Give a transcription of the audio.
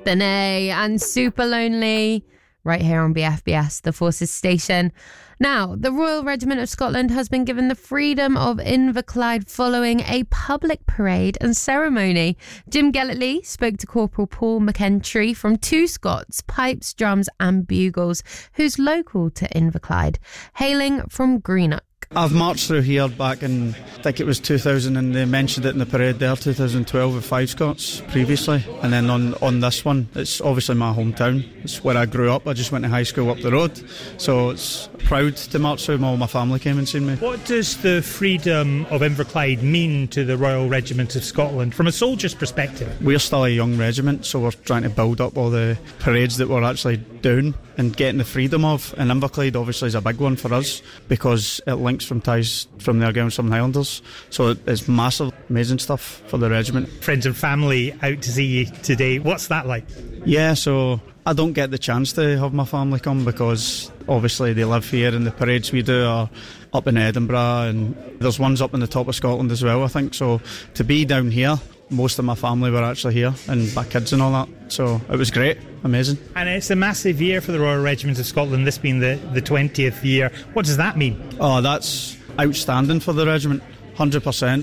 Benay and Super Lonely, right here on BFBS, the Forces station. Now, the Royal Regiment of Scotland has been given the freedom of Inverclyde following a public parade and ceremony. Jim Gellatley spoke to Corporal Paul McEntry from Two Scots, Pipes, Drums and Bugles, who's local to Inverclyde, hailing from Greenock. I've marched through here back in, I think it was 2000, and they mentioned it in the parade there, 2012 with Five Scots previously. And then on this one, it's obviously my hometown. It's where I grew up. I just went to high school up the road. So it's proud to march through. All my family came and seen me. What does the freedom of Inverclyde mean to the Royal Regiment of Scotland from a soldier's perspective? We're still a young regiment, so we're trying to build up all the parades that we're actually doing and getting the freedom of. And Inverclyde obviously is a big one for us because it links from ties from the Argyllshire Highlanders. So it's massive, amazing stuff for the regiment. Friends and family out to see you today. What's that like? Yeah, so I don't get the chance to have my family come because obviously they live here and the parades we do are up in Edinburgh and there's ones up in the top of Scotland as well, I think. So to be down here, most of my family were actually here and my kids and all that. So it was great, amazing. And it's a massive year for the Royal Regiment of Scotland, this being the 20th year. What does that mean? Oh, that's outstanding for the regiment. 100%.